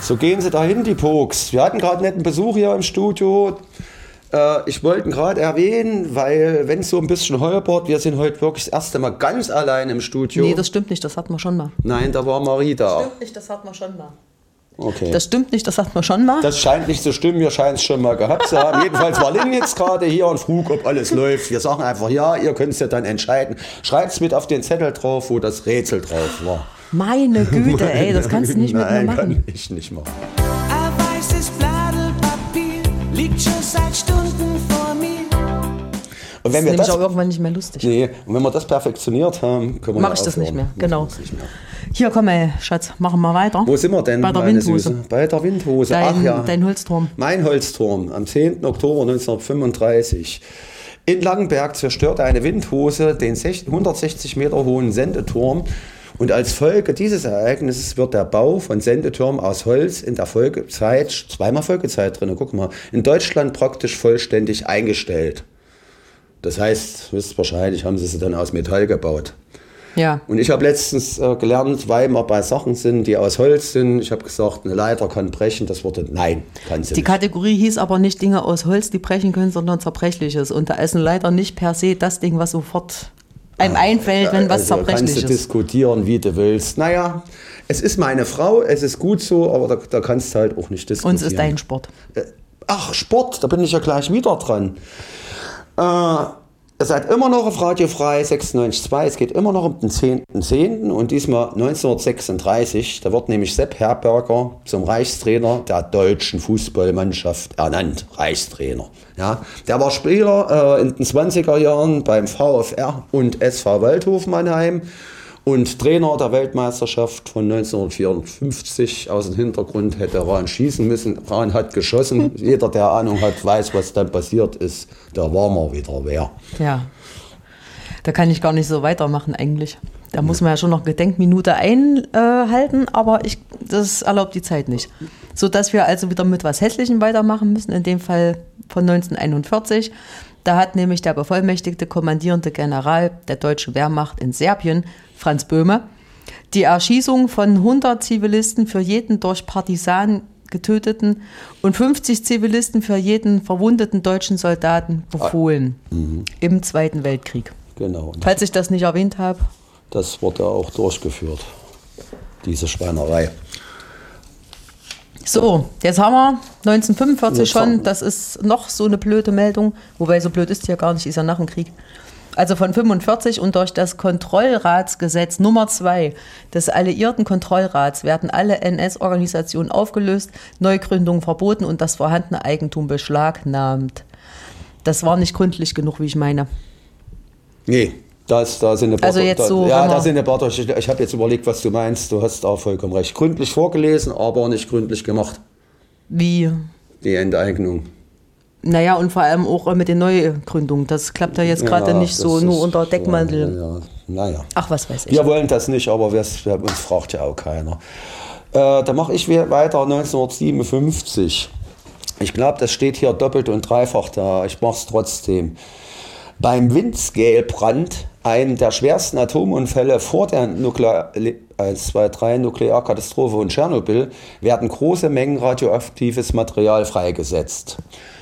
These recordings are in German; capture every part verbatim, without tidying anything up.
So gehen Sie dahin, die Pokes. Wir hatten gerade einen netten Besuch hier im Studio. Äh, ich wollte ihn gerade erwähnen, weil, wenn es so ein bisschen holpert, wir sind heute wirklich das erste Mal ganz allein im Studio. Nee, das stimmt nicht, das hatten wir schon mal. Nein, da war Marie da. Das stimmt nicht, das hatten wir schon mal. Okay. Das stimmt nicht, das hatten wir schon mal. Das scheint nicht zu stimmen, wir scheinen es schon mal gehabt zu haben. Jedenfalls war Lynn jetzt gerade hier und frug, ob alles läuft. Wir sagen einfach ja, ihr könnt es ja dann entscheiden. Schreibt es mit auf den Zettel drauf, wo das Rätsel drauf war. Meine Güte, ey, das kannst du nicht mit Nein, mir machen. Kann ich nicht machen. Ein weißes Blatt Papier liegt schon seit Stunden vor mir. Und wenn das wir ist nämlich das, auch irgendwann nicht mehr lustig. nee, und wenn wir das perfektioniert haben, können wir Mach ja ich das aufhören. nicht mehr, Machen genau. wir das nicht mehr. Hier, komm ey, Schatz, machen wir weiter. Wo sind wir denn, Bei der meine Windhose. Süße? Bei der Windhose, Dein, ach ja. dein Holzturm. Mein Holzturm, am zehnten Oktober neunzehnhundertfünfunddreißig. In Langenberg zerstörte eine Windhose den hundertsechzig Meter hohen Sendeturm. Und als Folge dieses Ereignisses wird der Bau von Sendetürmen aus Holz in der Folgezeit, zweimal Folgezeit drin, guck mal, in Deutschland praktisch vollständig eingestellt. Das heißt, wisst wahrscheinlich, haben sie sie dann aus Metall gebaut. Ja. Und ich habe letztens äh, gelernt, weil wir bei Sachen sind, die aus Holz sind, ich habe gesagt, eine Leiter kann brechen, das wurde, nein, kann sie Die nicht. Kategorie hieß aber nicht Dinge aus Holz, die brechen können, sondern Zerbrechliches. Und da ist ein Leiter nicht per se das Ding, was sofort einem einfällt, wenn was also zerbrechlich kannst du ist. diskutieren, wie du willst. Naja, es ist meine Frau, es ist gut so, aber da, da kannst du halt auch nicht diskutieren. Und es ist dein Sport. Ach, Sport, da bin ich ja gleich wieder dran. Äh, Ihr seid immer noch auf Radio Frei sechsundneunzig Komma zwei. Es geht immer noch um den zehnten zehnten und diesmal neunzehnhundertsechsunddreißig. Da wird nämlich Sepp Herberger zum Reichstrainer der deutschen Fußballmannschaft ernannt. Reichstrainer. Ja, der war Spieler äh, in den zwanziger Jahren beim VfR und S V Waldhof Mannheim und Trainer der Weltmeisterschaft von neunzehnhundertvierundfünfzig. Aus dem Hintergrund hätte Rahn schießen müssen. Rahn hat geschossen. Jeder, der Ahnung hat, weiß, was dann passiert ist. Da war man wieder wer. Ja, da kann ich gar nicht so weitermachen eigentlich. Da muss man ja schon noch Gedenkminute einhalten, aber ich, das erlaubt die Zeit nicht. Sodass wir also wieder mit was Hässlichem weitermachen müssen, in dem Fall von neunzehnhunderteinundvierzig. Da hat nämlich der bevollmächtigte kommandierende General der deutschen Wehrmacht in Serbien, Franz Böhme, die Erschießung von hundert Zivilisten für jeden durch Partisanen getöteten und fünfzig Zivilisten für jeden verwundeten deutschen Soldaten befohlen mhm. im Zweiten Weltkrieg. Genau. Falls ich das nicht erwähnt habe. Das wurde auch durchgeführt, diese Schweinerei. So, jetzt haben wir neunzehnhundertfünfundvierzig jetzt schon, haben das ist noch so eine blöde Meldung, wobei so blöd ist die ja gar nicht, ist ja nach dem Krieg. Also von fünfundvierzig und durch das Kontrollratsgesetz Nummer zwei des Alliierten Kontrollrats werden alle N S-Organisationen aufgelöst, Neugründungen verboten und das vorhandene Eigentum beschlagnahmt. Das war nicht gründlich genug, wie ich meine. Nee, das, da sind ein paar, Also jetzt da, so, ja, wenn da man- sind ein paar, ich, ich habe jetzt überlegt, was du meinst, du hast auch vollkommen recht. Gründlich vorgelesen, aber nicht gründlich gemacht, Wie? die Enteignung. Naja, und vor allem auch mit den Neugründungen. Das klappt ja jetzt gerade Ja, nicht so, das nur ist- unter Deckmantel. Ja, ja, naja. Ach, was weiß ich. Wir wollen das nicht, aber wir, uns fragt ja auch keiner. Äh, da mache ich weiter neunzehnhundertsiebenundfünfzig. Ich glaube, das steht hier doppelt und dreifach da. Ich mache es trotzdem. Beim Windscale-Brand, einem der schwersten Atomunfälle vor der Nuklear- eins, zwei, drei Nuklearkatastrophe in Tschernobyl, werden große Mengen radioaktives Material freigesetzt.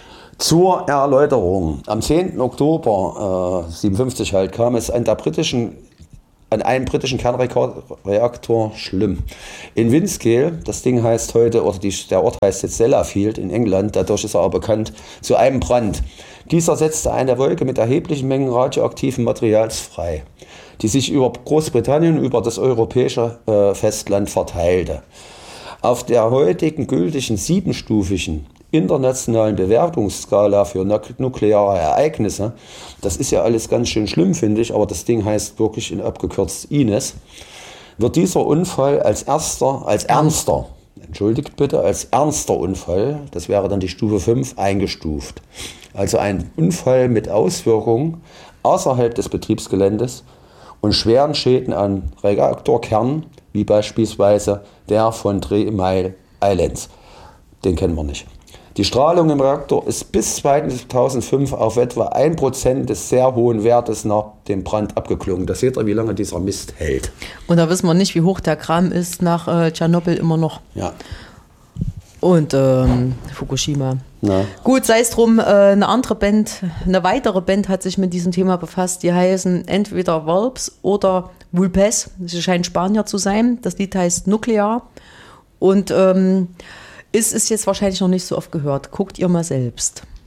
Zur Erläuterung. Am zehnten Oktober äh, siebenundfünfzig halt kam es an der britischen an einem britischen Kernreaktor, schlimm, in Windscale, das Ding heißt heute, oder die, der Ort heißt jetzt Sellafield in England, dadurch ist er auch bekannt, zu einem Brand. Dieser setzte eine Wolke mit erheblichen Mengen radioaktiven Materials frei, die sich über Großbritannien, über das europäische äh, Festland verteilte. Auf der heutigen gültigen siebenstufigen internationalen Bewertungsskala für nukleare Ereignisse, das ist ja alles ganz schön schlimm, finde ich, aber das Ding heißt wirklich in abgekürzt I N E S, wird dieser Unfall als erster, als ernster, entschuldigt bitte, als ernster Unfall, das wäre dann die Stufe fünf, eingestuft. Also ein Unfall mit Auswirkungen außerhalb des Betriebsgeländes und schweren Schäden an Reaktorkernen, wie beispielsweise der von Three Mile Islands. Den kennen wir nicht. Die Strahlung im Reaktor ist bis zweitausendfünf auf etwa ein Prozent des sehr hohen Wertes nach dem Brand abgeklungen. Da seht ihr, wie lange dieser Mist hält. Und da wissen wir nicht, wie hoch der Kram ist nach äh, Tschernobyl immer noch. Ja. Und ähm, Fukushima. Na. Gut, sei es drum, äh, eine andere Band, eine weitere Band hat sich mit diesem Thema befasst. Die heißen entweder Vulps oder Vulpes. Sie scheinen Spanier zu sein. Das Lied heißt Nuklear. Und ähm, ist, ist jetzt wahrscheinlich noch nicht so oft gehört. Guckt ihr mal selbst.